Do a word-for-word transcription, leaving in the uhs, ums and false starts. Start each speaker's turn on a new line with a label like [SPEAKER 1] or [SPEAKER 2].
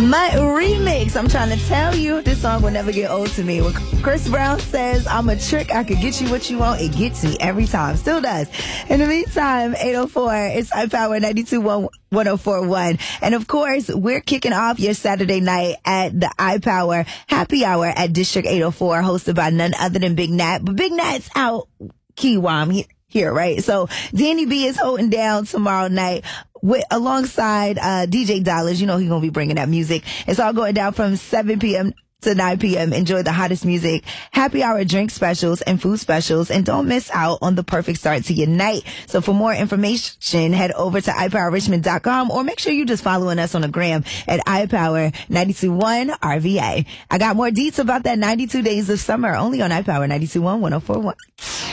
[SPEAKER 1] My remix. I'm trying to tell you, this song will never get old to me. When Chris Brown says, I'm a trick, I could get you what you want, it gets me every time. Still does. In the meantime, eight oh four, it's iPower ninety-two point one oh four point one. And of course, we're kicking off your Saturday night at the iPower Happy Hour at District eight oh four, hosted by none other than Big Nat. But Big Nat's out Kiwam here, right? So Danny B is holding down tomorrow night with alongside uh D J Dollars. You know he's gonna be bringing that music. It's all going down from seven p.m. to nine p.m. Enjoy the hottest music, happy hour drink specials, and food specials, and don't miss out on the perfect start to your night. So for more information, head over to i power richmond dot com or make sure you just following us on the gram at iPower ninety-two point one R V A. I got more deets about that ninety-two days of summer only on iPower ninety-two point one, one oh four point one.